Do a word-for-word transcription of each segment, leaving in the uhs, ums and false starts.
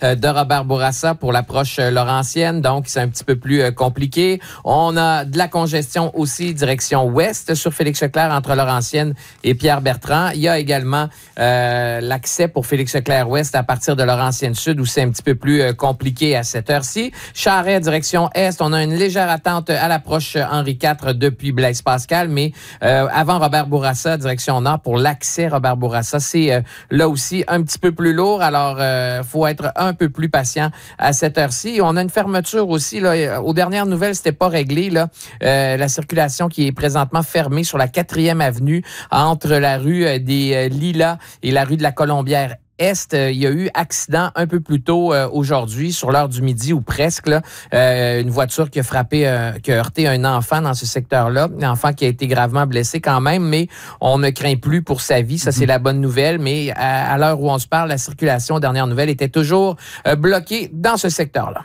euh, de Robert Bourassa pour l'approche euh, laurentienne. Donc, c'est un petit peu plus euh, compliqué. On a de la congestion aussi direction ouest sur Félix-Leclerc entre Laurentienne et Pierre-Bertrand. Il y a également euh, l'accès pour Félix-Leclerc-Ouest à partir de Laurentienne-Sud où c'est un petit peu plus euh, compliqué à cette heure-ci. Charret, direction est, on a une légère attente à l'approche Henri quatre depuis Blaise Pascal, mais euh, avant Robert Bourassa, direction nord pour l'accès Robert Bourassa, c'est euh, là aussi un petit peu plus lourd. Alors, euh, faut être un peu plus patient à cette heure-ci. On a une fermeture aussi, là. Aux dernières nouvelles, c'était pas réglé, là. Euh, la circulation qui est présentement fermée sur la quatrième avenue entre la rue des Lilas et la rue de la Colombière Est. Il y a eu accident un peu plus tôt euh, aujourd'hui, sur l'heure du midi ou presque. Là, euh, une voiture qui a frappé, euh, qui a heurté un enfant dans ce secteur-là. Un enfant qui a été gravement blessé quand même, mais on ne craint plus pour sa vie. Ça, mm-hmm. c'est la bonne nouvelle. Mais à, à l'heure où on se parle, la circulation, dernière nouvelle, était toujours euh, bloquée dans ce secteur-là.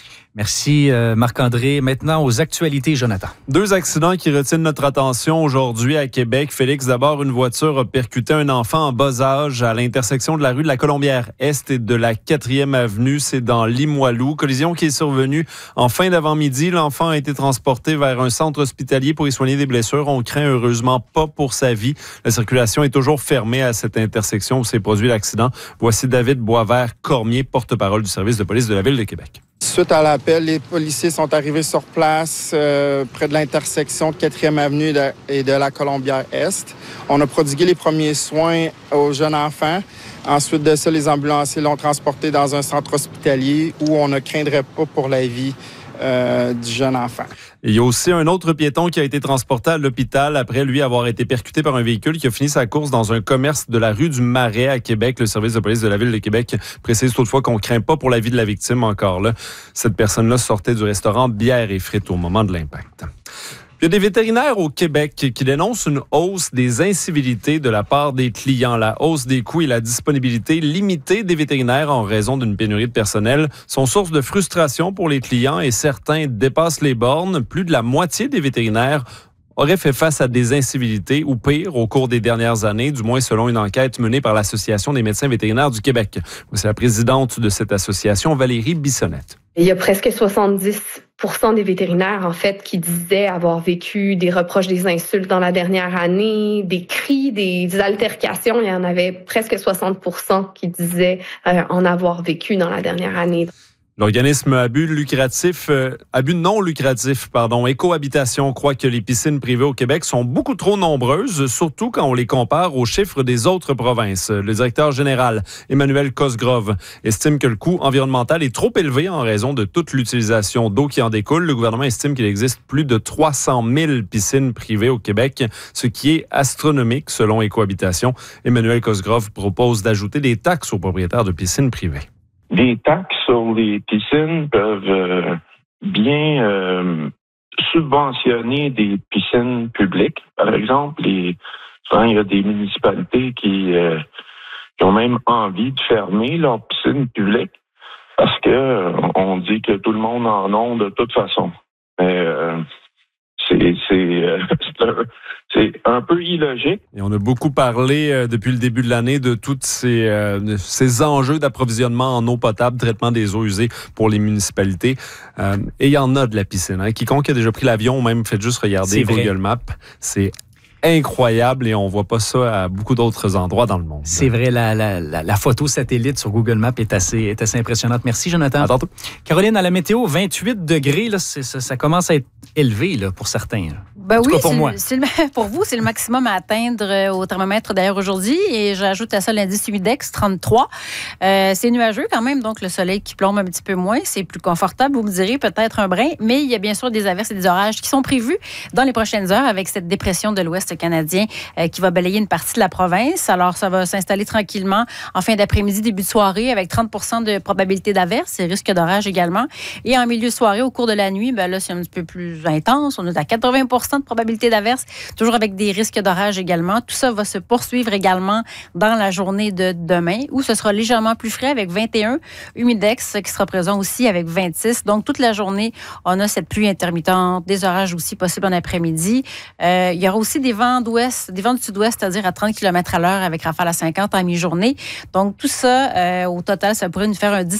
Merci euh, Marc-André. Maintenant, aux actualités, Jonathan. Deux accidents qui retiennent notre attention aujourd'hui à Québec. Félix, d'abord, une voiture a percuté un enfant en bas âge à l'intersection de la rue de la Colombière-Est et de la quatrième avenue. C'est dans Limoilou. Collision qui est survenue en fin d'avant-midi. L'enfant a été transporté vers un centre hospitalier pour y soigner des blessures. On craint heureusement pas pour sa vie. La circulation est toujours fermée à cette intersection où s'est produit l'accident. Voici David Boisvert-Cormier, porte-parole du service de police de la Ville de Québec. Suite à l'appel, les policiers sont arrivés sur place euh, près de l'intersection de quatrième avenue et de, et de la Colombière-Est. On a prodigué les premiers soins aux jeunes enfants. Ensuite de ça, les ambulanciers l'ont transporté dans un centre hospitalier où on ne craindrait pas pour la vie euh, du jeune enfant. Il y a aussi un autre piéton qui a été transporté à l'hôpital après lui avoir été percuté par un véhicule qui a fini sa course dans un commerce de la rue du Marais à Québec. Le service de police de la Ville de Québec précise toutefois qu'on ne craint pas pour la vie de la victime encore là. Cette personne-là sortait du restaurant Bière et Frites au moment de l'impact. Il y a des vétérinaires au Québec qui dénoncent une hausse des incivilités de la part des clients. La hausse des coûts et la disponibilité limitée des vétérinaires en raison d'une pénurie de personnel sont source de frustration pour les clients et certains dépassent les bornes. Plus de la moitié des vétérinaires auraient fait face à des incivilités ou pire au cours des dernières années, du moins selon une enquête menée par l'Association des médecins vétérinaires du Québec. C'est la présidente de cette association, Valérie Bissonnette. Il y a presque soixante-dix pour cent des vétérinaires, en fait, qui disaient avoir vécu des reproches, des insultes dans la dernière année, des cris, des, des altercations. Il y en avait presque soixante pour cent qui disaient euh, en avoir vécu dans la dernière année. L'organisme à but lucratif, euh, à but non lucratif, pardon, Écohabitation croit que les piscines privées au Québec sont beaucoup trop nombreuses, surtout quand on les compare aux chiffres des autres provinces. Le directeur général, Emmanuel Cosgrove, estime que le coût environnemental est trop élevé en raison de toute l'utilisation d'eau qui en découle. Le gouvernement estime qu'il existe plus de trois cent mille piscines privées au Québec, ce qui est astronomique selon Écohabitation. Emmanuel Cosgrove propose d'ajouter des taxes aux propriétaires de piscines privées. Des taxes sur les piscines peuvent euh, bien euh, subventionner des piscines publiques. Par exemple, les, souvent, il y a des municipalités qui, euh, qui ont même envie de fermer leurs piscines publiques parce que euh, on dit que tout le monde en a de toute façon. Mais euh, c'est, c'est, euh, c'est, un, c'est un peu illogique. Et on a beaucoup parlé euh, depuis le début de l'année de tous ces, euh, ces enjeux d'approvisionnement en eau potable, traitement des eaux usées pour les municipalités. Euh, et il y en a de la piscine. Hein. Quiconque a déjà pris l'avion ou même fait juste regarder Google Maps, c'est incroyable et on voit pas ça à beaucoup d'autres endroits dans le monde. C'est vrai, la, la, la, la photo satellite sur Google Maps est assez, est assez impressionnante. Merci, Jonathan. À tantôt. Caroline, à la météo, vingt-huit degrés, là, c'est, ça, ça commence à être élevé là, pour certains. Là. Ben en tout oui, cas pour c'est, moi. C'est le, pour vous, c'est le maximum à atteindre au thermomètre d'ailleurs aujourd'hui. Et j'ajoute à ça l'indice humidex, trente-trois. Euh, c'est nuageux quand même, donc le soleil qui plombe un petit peu moins. C'est plus confortable, vous me direz, peut-être un brin. Mais il y a bien sûr des averses et des orages qui sont prévus dans les prochaines heures avec cette dépression de l'Ouest canadien euh, qui va balayer une partie de la province. Alors, ça va s'installer tranquillement en fin d'après-midi, début de soirée, avec trente pour cent de probabilité d'averse et risque d'orage également. Et en milieu de soirée, au cours de la nuit, ben là, c'est un petit peu plus intense. On est à quatre-vingts pour cent de probabilité d'averse, toujours avec des risques d'orage également. Tout ça va se poursuivre également dans la journée de demain, où ce sera légèrement plus frais avec vingt et un, humidex qui sera présent aussi avec vingt-six. Donc, toute la journée, on a cette pluie intermittente, des orages aussi possibles en après-midi. Euh, il y aura aussi des vents d'ouest, des vents du sud-ouest, c'est-à-dire à trente kilomètres à l'heure avec rafale à cinquante en mi-journée. Donc, tout ça, euh, au total, ça pourrait nous faire un dix